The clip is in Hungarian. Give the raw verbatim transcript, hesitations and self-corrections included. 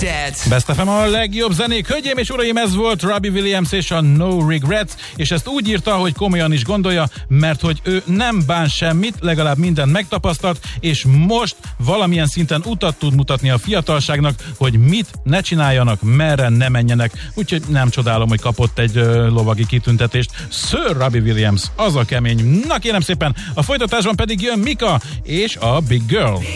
That. Best ef em a legjobb zenék. Hölgyeim és uraim, ez volt Robbie Williams és a No Regrets, és ezt úgy írta, hogy komolyan is gondolja, mert hogy ő nem bán semmit, legalább mindent megtapasztalt, és most valamilyen szinten utat tud mutatni a fiatalságnak, hogy mit ne csináljanak, merre ne menjenek. Úgyhogy nem csodálom, hogy kapott egy ö, lovagi kitüntetést. Sir Robbie Williams, az a kemény. Na kérem szépen, a folytatásban pedig jön Mika és a Big Girl.